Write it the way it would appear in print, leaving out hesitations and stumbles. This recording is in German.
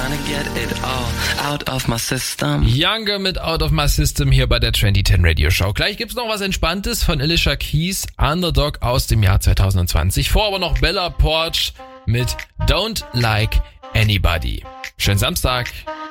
trying to get it all out of my system. Younger mit Out of My System hier bei der 2010 Radio Show. Gleich gibt's noch was Entspanntes von Alicia Keys, Underdog aus dem Jahr 2020. Vor aber noch Bella Poarch mit Don't Like Anybody. Schönen Samstag.